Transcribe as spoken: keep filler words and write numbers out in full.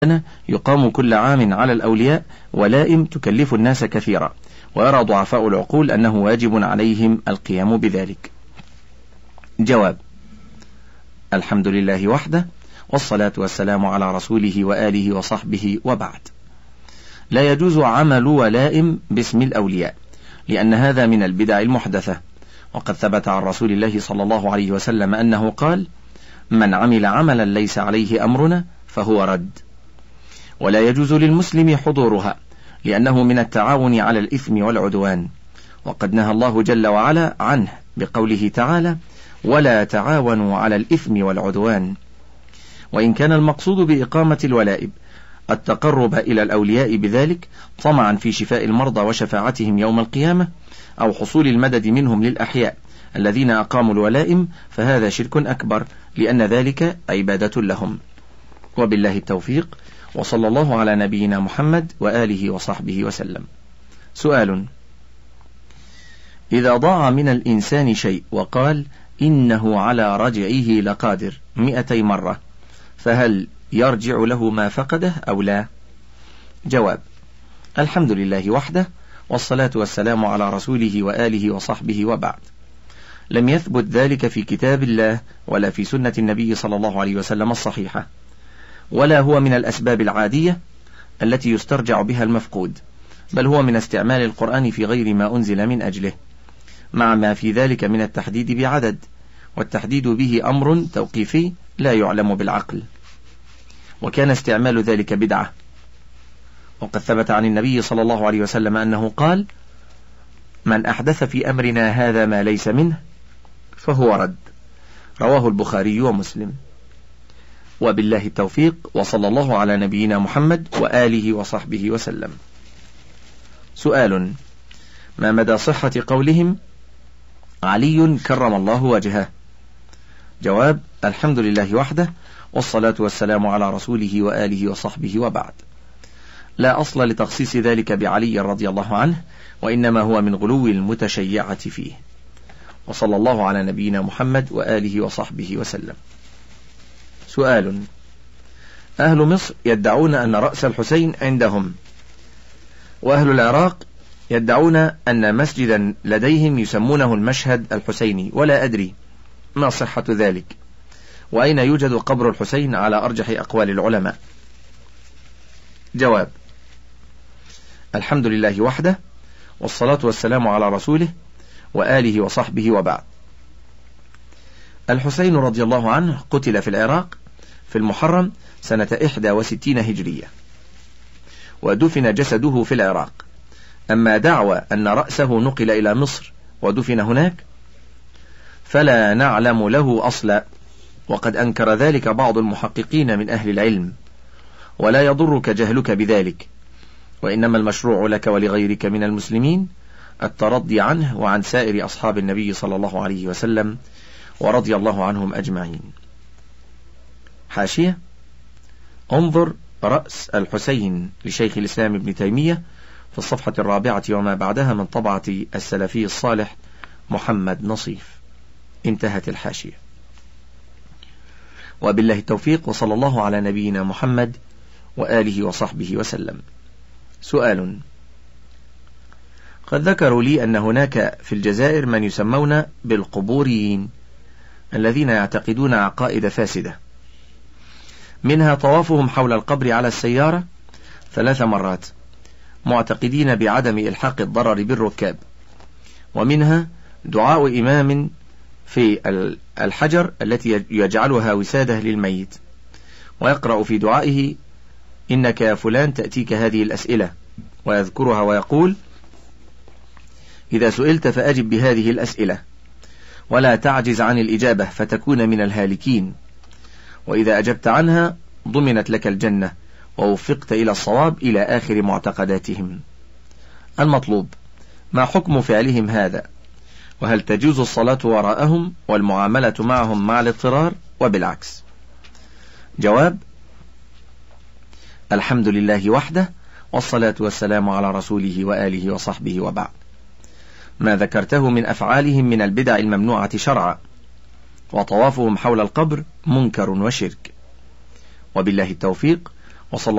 يقام كل عام على الأولياء ولائم تكلف الناس كثيرا، ويرى ضعفاء العقول أنه واجب عليهم القيام بذلك. جواب: الحمد لله وحده، والصلاة والسلام على رسوله وآله وصحبه، وبعد. لا يجوز عمل ولائم باسم الأولياء، لأن هذا من البدع المحدثة، وقد ثبت عن رسول الله صلى الله عليه وسلم أنه قال: من عمل عملا ليس عليه أمرنا فهو رد. ولا يجوز للمسلم حضورها، لأنه من التعاون على الإثم والعدوان، وقد نهى الله جل وعلا عنه بقوله تعالى: ولا تعاونوا على الإثم والعدوان. وإن كان المقصود بإقامة الولائم التقرب إلى الأولياء بذلك طمعا في شفاء المرضى وشفاعتهم يوم القيامة، أو حصول المدد منهم للأحياء الذين أقاموا الولائم، فهذا شرك أكبر، لأن ذلك عبادة لهم. وبالله التوفيق، وصلى الله على نبينا محمد وآله وصحبه وسلم. سؤال: إذا ضاع من الإنسان شيء وقال إنه على رجعه لقادر مئتي مرة، فهل يرجع له ما فقده أو لا؟ جواب: الحمد لله وحده، والصلاة والسلام على رسوله وآله وصحبه، وبعد. لم يثبت ذلك في كتاب الله ولا في سنة النبي صلى الله عليه وسلم الصحيحة، ولا هو من الأسباب العادية التي يسترجع بها المفقود، بل هو من استعمال القرآن في غير ما أنزل من أجله، مع ما في ذلك من التحديد بعدد، والتحديد به أمر توقيفي لا يعلم بالعقل، وكان استعمال ذلك بدعة. وقد ثبت عن النبي صلى الله عليه وسلم أنه قال: من أحدث في أمرنا هذا ما ليس منه فهو رد. رواه البخاري ومسلم. وبالله التوفيق، وصلى الله على نبينا محمد وآله وصحبه وسلم. سؤال: ما مدى صحة قولهم علي كرم الله وجهه؟ جواب: الحمد لله وحده، والصلاة والسلام على رسوله وآله وصحبه، وبعد. لا أصل لتخصيص ذلك بعلي رضي الله عنه، وإنما هو من غلو المتشيعة فيه. وصلى الله على نبينا محمد وآله وصحبه وسلم. سؤال: أهل مصر يدعون أن رأس الحسين عندهم، وأهل العراق يدعون أن مسجدا لديهم يسمونه المشهد الحسيني، ولا أدري ما صحة ذلك، وأين يوجد قبر الحسين على أرجح أقوال العلماء. جواب: الحمد لله وحده، والصلاة والسلام على رسوله وآله وصحبه، وبعد. الحسين رضي الله عنه قتل في العراق في المحرم سنة إحدى وستين هجرية، ودفن جسده في العراق. أما دعوى أن رأسه نقل إلى مصر ودفن هناك فلا نعلم له أصلا، وقد أنكر ذلك بعض المحققين من أهل العلم، ولا يضرك جهلك بذلك، وإنما المشروع لك ولغيرك من المسلمين الترضي عنه وعن سائر أصحاب النبي صلى الله عليه وسلم ورضي الله عنهم أجمعين. حاشية: انظر رأس الحسين لشيخ الإسلام ابن تيمية في الصفحة الرابعة وما بعدها من طبعة السلفي الصالح محمد نصيف. انتهت الحاشية. وبالله التوفيق، وصلى الله على نبينا محمد وآله وصحبه وسلم. سؤال: قد ذكروا لي أن هناك في الجزائر من يسمون بالقبوريين، الذين يعتقدون عقائد فاسدة، منها طوافهم حول القبر على السيارة ثلاث مرات معتقدين بعدم إلحاق الضرر بالركاب، ومنها دعاء إمام في الحجر التي يجعلها وسادة للميت، ويقرأ في دعائه: إنك يا فلان تأتيك هذه الأسئلة، ويذكرها ويقول: إذا سئلت فأجب بهذه الأسئلة، ولا تعجز عن الإجابة فتكون من الهالكين، وإذا أجبت عنها ضمنت لك الجنة ووفقت إلى الصواب، إلى آخر معتقداتهم. المطلوب: ما حكم فعلهم هذا؟ وهل تجوز الصلاة وراءهم والمعاملة معهم مع الاضطرار وبالعكس؟ جواب: الحمد لله وحده، والصلاة والسلام على رسوله وآله وصحبه، وبعد. ما ذكرته من أفعالهم من البدع الممنوعة شرعا، وطوافهم حول القبر منكر وشرك. وبالله التوفيق، وصلى